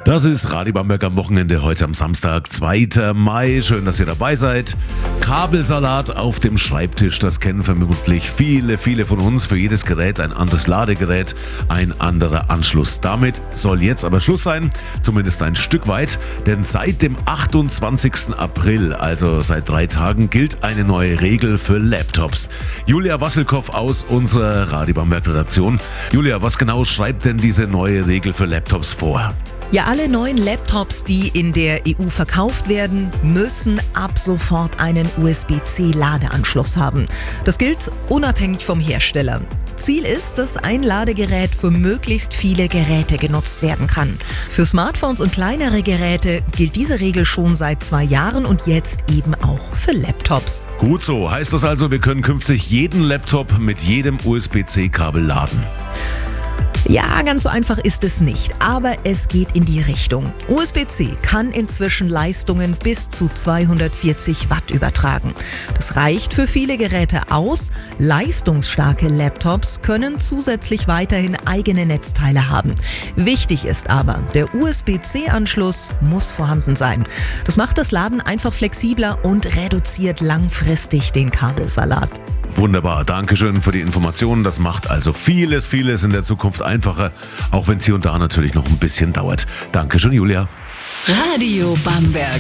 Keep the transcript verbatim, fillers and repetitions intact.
Das ist Radio Bamberg am Wochenende, heute am Samstag, zweiten Mai. Schön, dass ihr dabei seid. Kabelsalat auf dem Schreibtisch, das kennen vermutlich viele, viele von uns. Für jedes Gerät ein anderes Ladegerät, ein anderer Anschluss. Damit soll jetzt aber Schluss sein, zumindest ein Stück weit. Denn seit dem achtundzwanzigsten April, also seit drei Tagen, gilt eine neue Regel für Laptops. Julia Wasselkow aus unserer Radio Bamberg Redaktion. Julia, was genau schreibt denn diese neue Regel für Laptops vor? Ja, alle neuen Laptops, die in der E U verkauft werden, müssen ab sofort einen U S B C-Ladeanschluss haben. Das gilt unabhängig vom Hersteller. Ziel ist, dass ein Ladegerät für möglichst viele Geräte genutzt werden kann. Für Smartphones und kleinere Geräte gilt diese Regel schon seit zwei Jahren und jetzt eben auch für Laptops. Gut so, heißt das also, wir können künftig jeden Laptop mit jedem U S B C-Kabel laden? Ja, ganz so einfach ist es nicht, aber es geht in die Richtung. U S B C kann inzwischen Leistungen bis zu zweihundertvierzig Watt übertragen. Das reicht für viele Geräte aus. Leistungsstarke Laptops können zusätzlich weiterhin eigene Netzteile haben. Wichtig ist aber, der U S B C-Anschluss muss vorhanden sein. Das macht das Laden einfach flexibler und reduziert langfristig den Kabelsalat. Wunderbar, Dankeschön für die Informationen. Das macht also vieles, vieles in der Zukunft einfacher, auch wenn es hier und da natürlich noch ein bisschen dauert. Dankeschön, Julia. Radio Bamberg.